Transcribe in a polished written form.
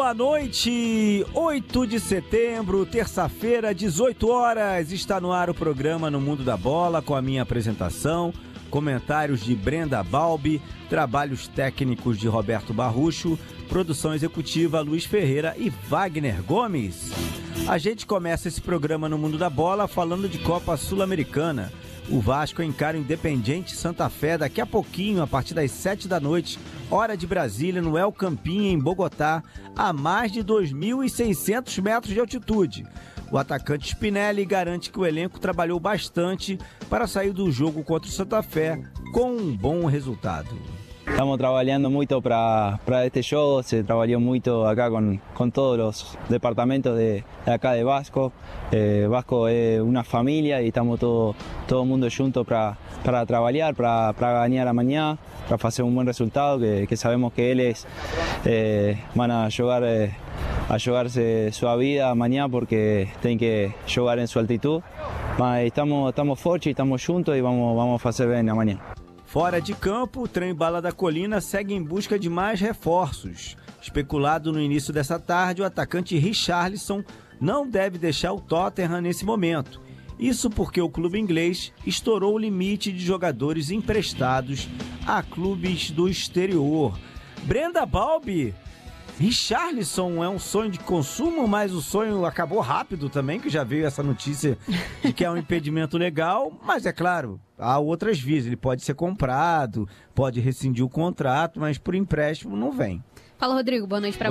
Boa noite, 8 de setembro, terça-feira, 18 horas, está no ar o programa No Mundo da Bola, com a minha apresentação, comentários de Brenda Balbi, trabalhos técnicos de Roberto Barrucho, produção executiva Luiz Ferreira e Wagner Gomes. A gente começa esse programa No Mundo da Bola falando de Copa Sul-Americana. O Vasco encara o Independiente Santa Fé daqui a pouquinho, a partir das 7 da noite, hora de Brasília, no El Campín, em Bogotá, a mais de 2.600 metros de altitude. O atacante Spinelli garante que o elenco trabalhou bastante para sair do jogo contra o Santa Fé com um bom resultado. Estamos trabalhando muito para este jogo, se trabalhou muito acá com todos os departamentos de acá de Vasco. Vasco é uma família e estamos todo mundo junto para trabalhar, para ganhar amanhã, para fazer um bom resultado, que sabemos que eles vão a jogarse sua vida amanhã porque tem que jogar em sua altitude. Mas estamos fortes, estamos juntos e vamos fazer bem amanhã. Fora de campo, o Trem Bala da Colina segue em busca de mais reforços. Especulado no início dessa tarde, o atacante Richarlison não deve deixar o Tottenham nesse momento. Isso porque o clube inglês estourou o limite de jogadores emprestados a clubes do exterior. Brenda Balbi, Richarlison é um sonho de consumo, mas o sonho acabou rápido também, que já veio essa notícia de que é um impedimento legal, mas é claro, há outras vias, ele pode ser comprado, pode rescindir o contrato, mas por empréstimo não vem. Fala, Rodrigo, boa noite pra